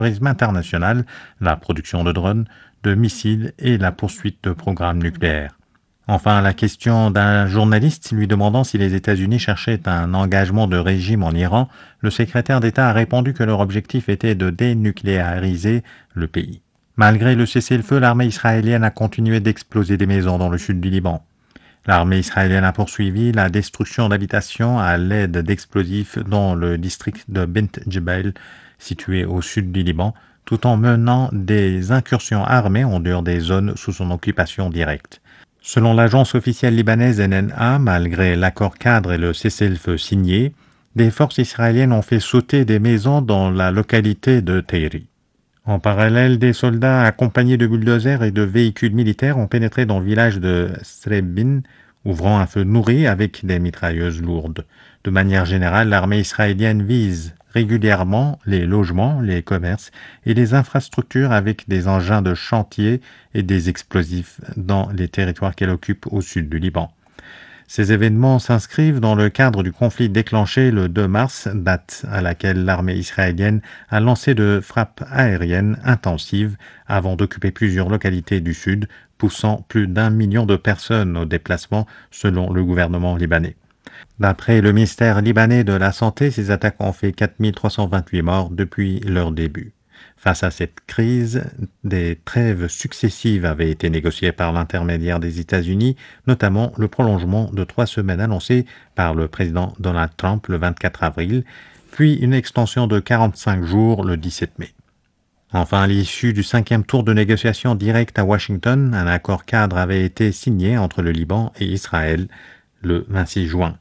terrorisme international, la production de drones, de missiles et la poursuite de programmes nucléaires. Enfin, la question d'un journaliste lui demandant si les États-Unis cherchaient un engagement de régime en Iran, le secrétaire d'État a répondu que leur objectif était de dénucléariser le pays. Malgré le cessez-le-feu, l'armée israélienne a continué d'exploser des maisons dans le sud du Liban. L'armée israélienne a poursuivi la destruction d'habitations à l'aide d'explosifs dans le district de Bint Jbeil, situé au sud du Liban, tout en menant des incursions armées en dehors des zones sous son occupation directe. Selon l'agence officielle libanaise NNA, malgré l'accord cadre et le cessez-le-feu signé, des forces israéliennes ont fait sauter des maisons dans la localité de Teiri. En parallèle, des soldats accompagnés de bulldozers et de véhicules militaires ont pénétré dans le village de Srebin, ouvrant un feu nourri avec des mitrailleuses lourdes. De manière générale, l'armée israélienne vise régulièrement les logements, les commerces et les infrastructures avec des engins de chantier et des explosifs dans les territoires qu'elle occupe au sud du Liban. Ces événements s'inscrivent dans le cadre du conflit déclenché le 2 mars, date à laquelle l'armée israélienne a lancé de frappes aériennes intensives avant d'occuper plusieurs localités du sud, poussant plus d'1 million de personnes au déplacement selon le gouvernement libanais. D'après le ministère libanais de la Santé, ces attaques ont fait 4 328 morts depuis leur début. Face à cette crise, des trêves successives avaient été négociées par l'intermédiaire des États-Unis, notamment le prolongement de 3 semaines annoncé par le président Donald Trump le 24 avril, puis une extension de 45 jours le 17 mai. Enfin, à l'issue du 5e tour de négociations directes à Washington, un accord cadre avait été signé entre le Liban et Israël le 26 juin.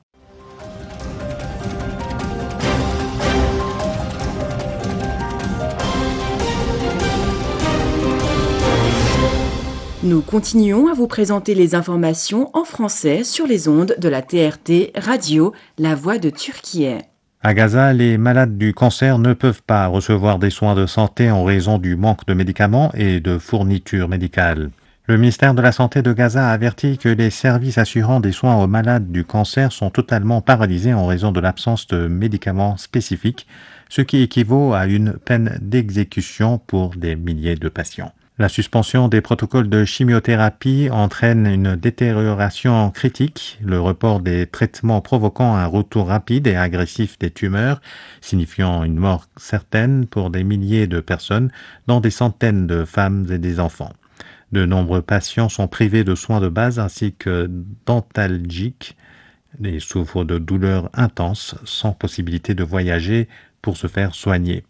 Nous continuons à vous présenter les informations en français sur les ondes de la TRT Radio, La Voix de Turquie. À Gaza, les malades du cancer ne peuvent pas recevoir des soins de santé en raison du manque de médicaments et de fournitures médicales. Le ministère de la Santé de Gaza a averti que les services assurant des soins aux malades du cancer sont totalement paralysés en raison de l'absence de médicaments spécifiques, ce qui équivaut à une peine d'exécution pour des milliers de patients. La suspension des protocoles de chimiothérapie entraîne une détérioration critique, le report des traitements provoquant un retour rapide et agressif des tumeurs, signifiant une mort certaine pour des milliers de personnes, dont des centaines de femmes et des enfants. De nombreux patients sont privés de soins de base ainsi que dentalgiques et souffrent de douleurs intenses sans possibilité de voyager pour se faire soigner.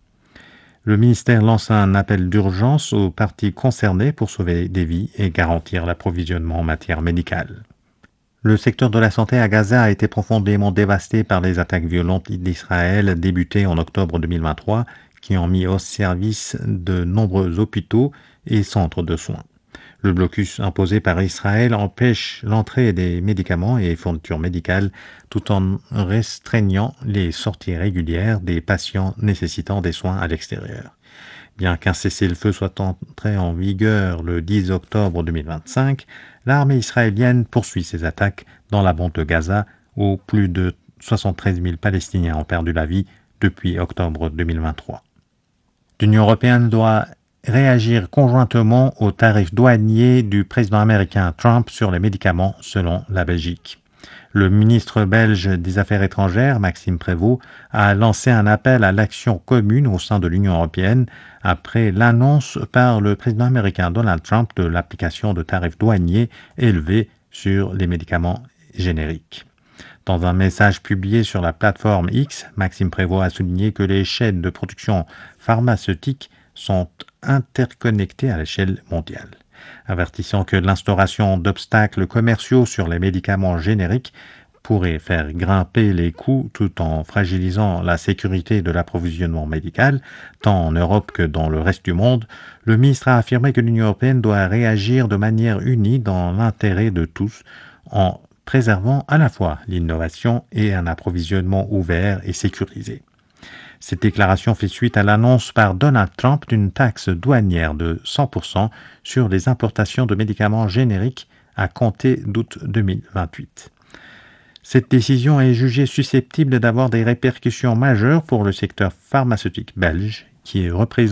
Le ministère lance un appel d'urgence aux parties concernées pour sauver des vies et garantir l'approvisionnement en matière médicale. Le secteur de la santé à Gaza a été profondément dévasté par les attaques violentes d'Israël débutées en octobre 2023 qui ont mis au service de nombreux hôpitaux et centres de soins. Le blocus imposé par Israël empêche l'entrée des médicaments et fournitures médicales tout en restreignant les sorties régulières des patients nécessitant des soins à l'extérieur. Bien qu'un cessez-le-feu soit entré en vigueur le 10 octobre 2025, l'armée israélienne poursuit ses attaques dans la bande de Gaza où plus de 73 000 Palestiniens ont perdu la vie depuis octobre 2023. L'Union européenne doit réagir conjointement aux tarifs douaniers du président américain Trump sur les médicaments, selon la Belgique. Le ministre belge des Affaires étrangères, Maxime Prévost, a lancé un appel à l'action commune au sein de l'Union européenne après l'annonce par le président américain Donald Trump de l'application de tarifs douaniers élevés sur les médicaments génériques. Dans un message publié sur la plateforme X, Maxime Prévost a souligné que les chaînes de production pharmaceutique sont interconnectés à l'échelle mondiale, avertissant que l'instauration d'obstacles commerciaux sur les médicaments génériques pourrait faire grimper les coûts tout en fragilisant la sécurité de l'approvisionnement médical, tant en Europe que dans le reste du monde. Le ministre a affirmé que l'Union européenne doit réagir de manière unie dans l'intérêt de tous, en préservant à la fois l'innovation et un approvisionnement ouvert et sécurisé. Cette déclaration fait suite à l'annonce par Donald Trump d'une taxe douanière de 100% sur les importations de médicaments génériques à compter d'août 2028. Cette décision est jugée susceptible d'avoir des répercussions majeures pour le secteur pharmaceutique belge, qui est représenté